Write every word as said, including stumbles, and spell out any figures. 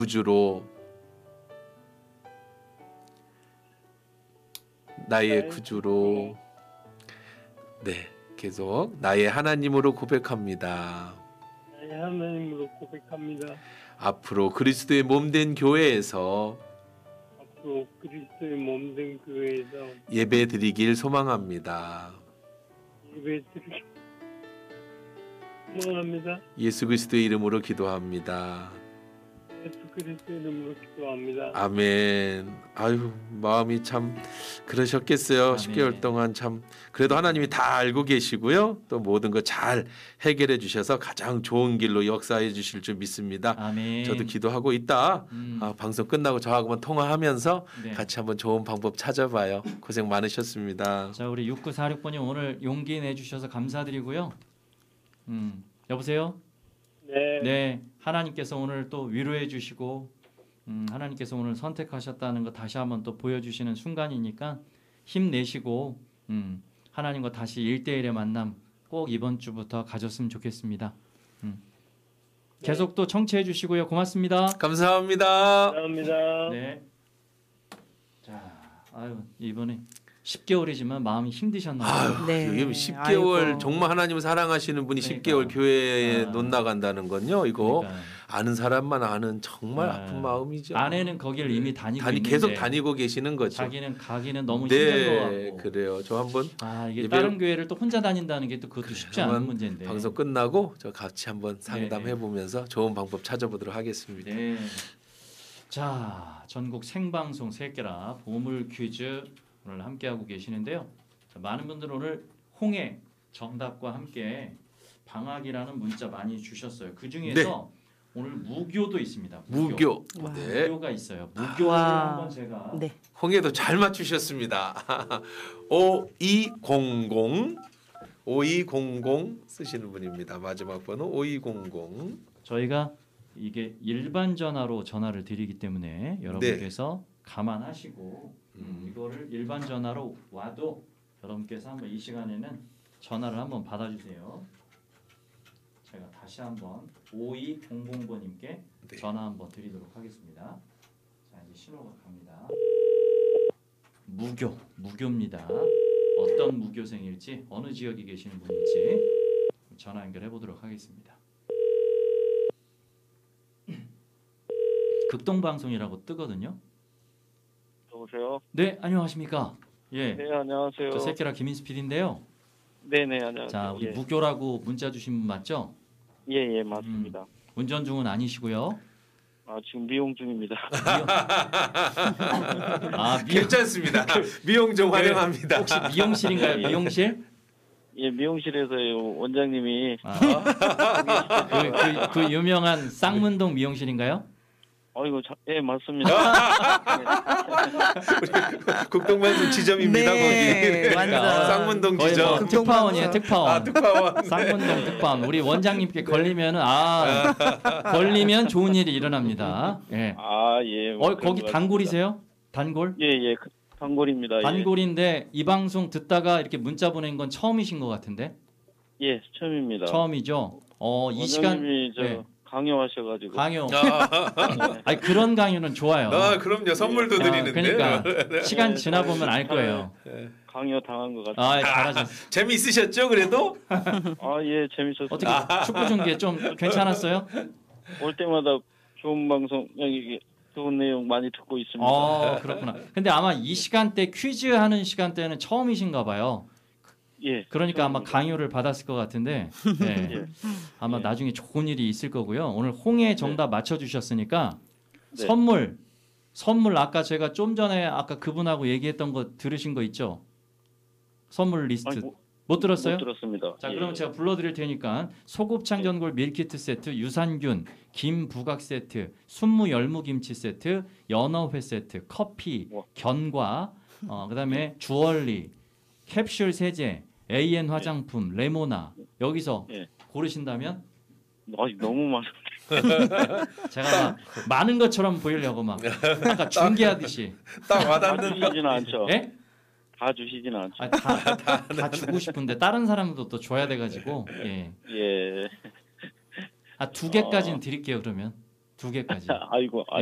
구주로 나의 구주로 네 계속 나의 하나님으로 고백합니다. 나의 하나님으로 고백합니다. 앞으로 그리스도의 몸된 교회에서 앞으로 그리스도의 몸된 교회에서 예배 드리길 소망합니다. 예배 드리길 소망합니다. 예수 그리스도의 이름으로 기도합니다. 예수 그리스도 이름으로 기도합니다. 아멘. 아유 마음이 참 그러셨겠어요. 아멘. 십 개월 동안 참 그래도 하나님이 다 알고 계시고요. 또 모든 거 잘 해결해 주셔서 가장 좋은 길로 역사해 주실 줄 믿습니다. 아멘. 저도 기도하고 있다. 음. 아, 방송 끝나고 저하고만 통화하면서 네. 같이 한번 좋은 방법 찾아봐요. 고생 많으셨습니다. 자, 우리 육구사육 번님 오늘 용기 내주셔서 감사드리고요. 음, 여보세요? 네. 네, 하나님께서 오늘 또 위로해 주시고 음, 하나님께서 오늘 선택하셨다는 거 다시 한번 또 보여주시는 순간이니까 힘내시고 음, 하나님과 다시 일대일의 만남 꼭 이번 주부터 가졌으면 좋겠습니다. 음. 계속 또 청취해 주시고요. 고맙습니다. 감사합니다. 감사합니다. 네. 자, 아유 이번에 십 개월이지만 마음이 힘드셨나 봐요. 아유, 네. 이게 십 개월 아이고. 정말 하나님을 사랑하시는 분이 그러니까. 십 개월 교회에 아. 못 나간다는 건요. 이거 그러니까. 아는 사람만 아는 정말 아. 아픈 마음이죠. 아내는 거기를 이미 다니고 다니, 있는데 계속 다니고 계시는 거죠. 자기는 가기는 너무 힘든 것 네, 같고. 그래요. 저 한번 아 이게 예배- 다른 교회를 또 혼자 다닌다는 게 또 그것도 쉽지 않은 한번 문제인데. 방송 끝나고 저 같이 한번 네, 상담해 보면서 좋은 방법 찾아보도록 하겠습니다. 네. 자 전국 생방송 세계라 보물 퀴즈 오늘 함께하고 계시는데요. 자, 많은 분들 오늘 홍해 정답과 함께 방학이라는 문자 많이 주셨어요. 그 중에서 오늘 무교도 있있습니다. 무교. 와. 네. 무교가 있어요. 무교를 와. 한번 제가 네. 홍해도 잘 맞추셨습니다. 오이공공 오이공공 쓰시는 분입니다. 마지막 번호 오이공공. 저희가 이게 일반 전화로 전화를 드리기 때문에 여러분께서 네. 감안하시고 음, 이거를 일반 전화로 와도 여러분께서 한번 이 시간에는 전화를 한번 받아주세요. 제가 다시 한번 오이공공 번님께 네. 전화 한번 드리도록 하겠습니다. 자 이제 신호가 갑니다. 무교, 무교입니다. 어떤 무교생일지 어느 지역에 계시는 분일지 전화 연결해 보도록 하겠습니다. 극동방송이라고 뜨거든요. 여보세요. 네, 안녕하십니까? 예, 네, 안녕하세요. 저 새끼라 김인수 피디인데요. 네, 네, 안녕하세요. 자, 우리 예. 무교라고 문자 주신 분 맞죠? 예, 예, 맞습니다. 운전 중은 아니시고요. 아, 지금 미용 중입니다. 아, 미용, 괜찮습니다. 미용 좀 활용합니다. 혹시 미용실인가요? 예. 미용실? 예, 미용실에서요. 원장님이 아, 그, 그, 그 유명한 쌍문동 미용실인가요? 어이구, 자, 예, 맞습니다. 국동방송 지점입니다. 네, 거기. 완전. 쌍문동 거의 지점. 뭐 특파원이에요, 특파원. 아, 특파원. 쌍문동 특파원. 우리 원장님께 걸리면은 아 걸리면 좋은 일이 일어납니다. 예. 아, 예. 어, 거기 그런 것 단골이세요? 단골? 같습니다. 예, 예, 그- 단골입니다. 단골인데 이 방송 듣다가 이렇게 문자 보낸 건 처음이신 것 같은데? 예, 예, 처음입니다. 처음이죠. 어, 이 시간 원장님이 저 네. 강요하셔가지고. 강요. 아, 아니 그런 강요는 좋아요. 아, 그럼요. 선물도 아, 드리는데. 그러니까 시간 지나 보면 알 거예요. 강요 당한 것 같아요. 아, 잘하셨어요. 재미있으셨죠? 그래도? 아, 예, 재밌었어요. 어떻게 축구 중계 좀 괜찮았어요? 올 때마다 좋은 방송, 여기 좋은 내용 많이 듣고 있습니다. 어, 그렇구나. 근데 아마 이 시간대 퀴즈 하는 시간대는 처음이신가 봐요. 예. 그러니까 아마 강요를 받았을 것 같은데 네. 예. 아마 예. 나중에 좋은 일이 있을 거고요. 오늘 홍해 정답 맞춰주셨으니까 네. 선물 선물 아까 제가 좀 전에 아까 그분하고 얘기했던 거 들으신 거 있죠? 선물 리스트 아니, 뭐, 못 들었어요? 못 들었습니다. 자 예. 그럼 제가 불러드릴 테니까 소곱창 전골 밀키트 세트, 유산균, 김 부각 세트, 순무 열무김치 세트, 연어회 세트, 커피, 와. 견과, 어, 그다음에 주얼리, 캡슐 세제, 에이엔 화장품, 레모나 여기서 예. 고르신다면 아, 너무 많은. 제가 막 많은 것처럼 보이려고 막 아까 중계하듯이 딱 다 와닿는 거. 주시지는 않죠. 예? 다 주시지는 않죠. 아, 다, 다, 다 주고 싶은데 다른 사람도 또 줘야 돼가지고 예. 예. 아, 두 개까지는 드릴게요 그러면 두 개까지. 아이고,